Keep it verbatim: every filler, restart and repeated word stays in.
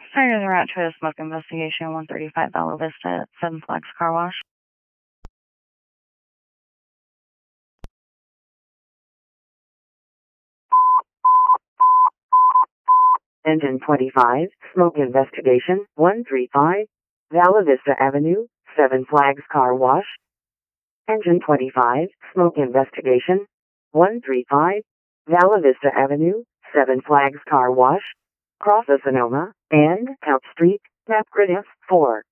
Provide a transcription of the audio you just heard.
Starting the route to a smoke investigation, one thirty-five Bella Vista at Seven Flags Car Wash. Engine twenty-five, smoke investigation, one thirty-five, Bella Vista Avenue, Seven Flags Car Wash. Engine twenty-five, smoke investigation, one thirty-five, Bella Vista Avenue, Seven Flags Car Wash, Cross of Sonoma, and Count Street, Napgrid F four.